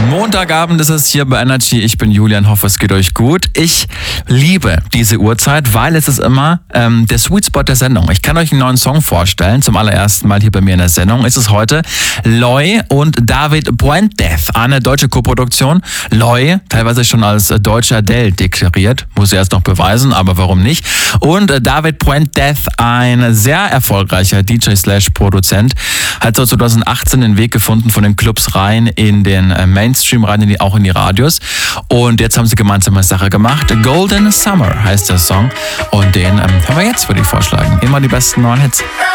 Montagabend ist es hier bei Energy. Ich bin Julian, hoffe es geht euch gut. Ich liebe diese Uhrzeit, weil es ist immer der Sweet Spot der Sendung. Ich kann euch einen neuen Song vorstellen. Zum allerersten Mal hier bei mir in der Sendung ist es heute Loy und David Puentes. Eine deutsche Koproduktion. Loy, teilweise schon als deutsche Adele deklariert. Muss er erst noch beweisen, aber warum nicht? Und David Puentes, ein sehr erfolgreicher DJ/Produzent, hat so 2018 den Weg gefunden von den Clubs rein in den Mainstream, rein auch in die Radios. Und jetzt haben sie gemeinsam eine Sache gemacht. Golden Summer heißt der Song. Und den hören wir jetzt, würde ich vorschlagen. Immer die besten neuen Hits.